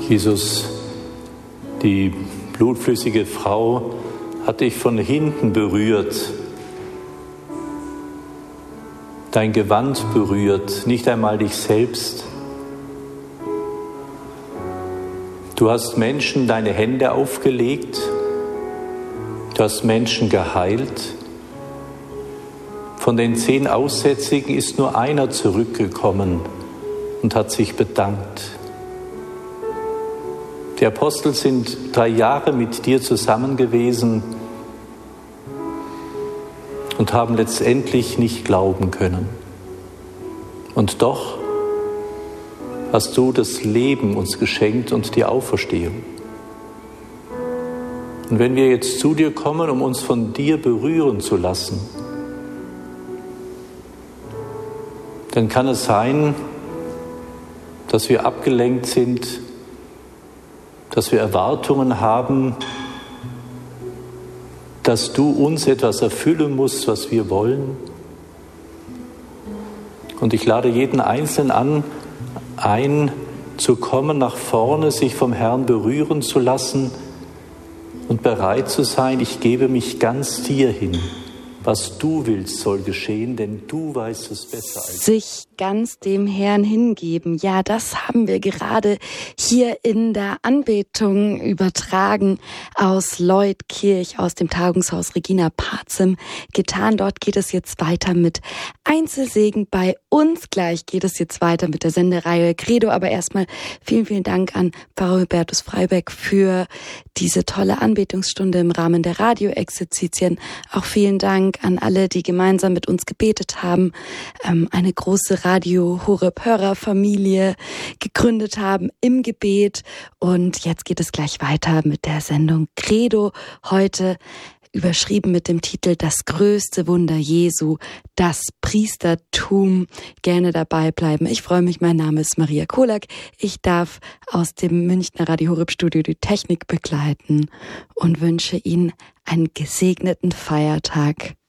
Jesus, die blutflüssige Frau hat dich von hinten berührt, dein Gewand berührt, nicht einmal dich selbst. Du hast Menschen deine Hände aufgelegt, du hast Menschen geheilt. Von den 10 Aussätzigen ist nur einer zurückgekommen und hat sich bedankt. Die Apostel sind 3 Jahre mit dir zusammen gewesen und haben letztendlich nicht glauben können. Und doch hast du das Leben uns geschenkt und die Auferstehung. Und wenn wir jetzt zu dir kommen, um uns von dir berühren zu lassen, dann kann es sein, dass wir abgelenkt sind, dass wir Erwartungen haben, dass du uns etwas erfüllen musst, was wir wollen. Und ich lade jeden Einzelnen ein, zu kommen nach vorne, sich vom Herrn berühren zu lassen und bereit zu sein, ich gebe mich ganz dir hin. Was du willst, soll geschehen, denn du weißt es besser als ich. Sich ganz dem Herrn hingeben. Ja, das haben wir gerade hier in der Anbetung übertragen aus Leutkirch, aus dem Tagungshaus Regina Pazim getan. Dort geht es jetzt weiter mit Einzelsegen. Bei uns gleich geht es jetzt weiter mit der Sendereihe Credo. Aber erstmal vielen, vielen Dank an Pfarrer Hubertus Freibeck für diese tolle Anbetungsstunde im Rahmen der Radioexerzitien. Auch vielen Dank an alle, die gemeinsam mit uns gebetet haben, eine große Radio Horeb Hörerfamilie gegründet haben im Gebet. Und jetzt geht es gleich weiter mit der Sendung Credo. Heute überschrieben mit dem Titel Das größte Wunder Jesu, das Priestertum. Gerne dabei bleiben. Ich freue mich, mein Name ist Maria Kolak. Ich darf aus dem Münchner Radio Horeb Studio die Technik begleiten und wünsche Ihnen einen gesegneten Feiertag.